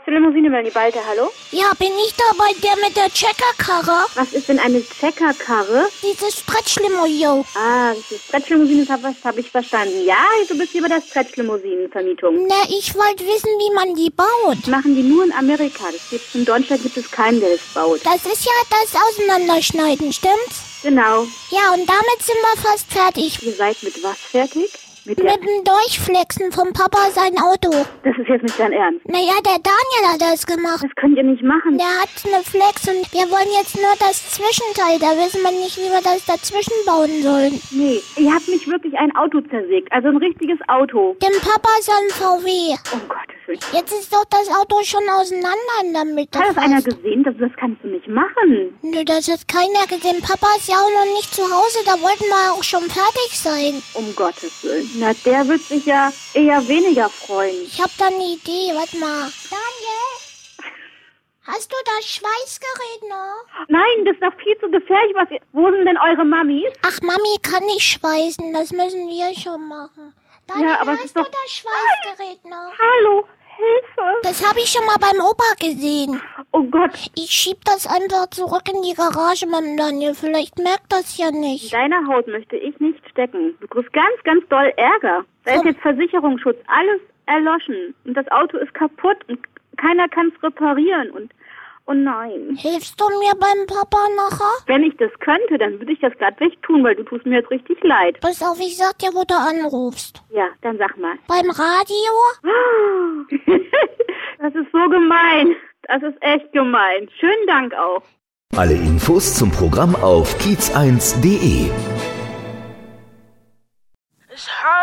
Stretch-Limousine, Melanie Balter, hallo? Ja, bin ich da bei der mit der Checkerkarre? Was ist denn eine Checkerkarre? Diese Stretch-Limo, yo. Ah, diese Stretch-Limousine, das habe ich verstanden. Ja, du bist hier bei der Stretch-Limousinen-Vermietung. Na, ich wollte wissen, wie man die baut. Das machen die nur in Amerika. In Deutschland gibt es keinen, der das baut. Das ist ja das Auseinanderschneiden, stimmt's? Genau. Ja, und damit sind wir fast fertig. Ihr seid mit was fertig? Mit dem Durchflexen vom Papa sein Auto. Das ist jetzt nicht dein Ernst. Naja, der Daniel hat das gemacht. Das könnt ihr nicht machen. Der hat eine Flex und wir wollen jetzt nur das Zwischenteil. Da wissen wir nicht, wie wir das dazwischen bauen sollen. Nee, ihr habt nicht wirklich ein Auto zersägt. Also ein richtiges Auto. Dem Papa ist ein VW. Um Gottes Willen. Jetzt ist doch das Auto schon auseinander in der Mitte. Hat das einer gesehen? Das kannst du nicht machen. Nö, das hat keiner gesehen. Papa ist ja auch noch nicht zu Hause. Da wollten wir auch schon fertig sein. Um Gottes Willen. Na, der wird sich ja eher weniger freuen. Ich hab da eine Idee. Warte mal. Daniel? Hast du das Schweißgerät noch? Nein, das ist doch viel zu gefährlich. Wo sind denn eure Mamis? Ach, Mami kann nicht schweißen. Das müssen wir schon machen. Daniel, Ja, aber hast du das Schweißgerät noch? Hallo, Hilfe. Das habe ich schon mal beim Opa gesehen. Oh Gott. Ich schieb das einfach zurück in die Garage mit dem Daniel. Vielleicht merkt das ja nicht. In deiner Haut möchte ich nicht stecken. Du kriegst ganz, ganz doll Ärger. Da ist jetzt Versicherungsschutz, alles erloschen. Und das Auto ist kaputt und keiner kann es reparieren. Und oh nein. Hilfst du mir beim Papa nachher? Wenn ich das könnte, dann würde ich das glatt wegtun, weil du tust mir jetzt richtig leid. Pass auf, ich sag dir, wo du anrufst. Ja, dann sag mal. Beim Radio? Das ist so gemein. Das ist echt gemein. Schönen Dank auch. Alle Infos zum Programm auf kiez1.de.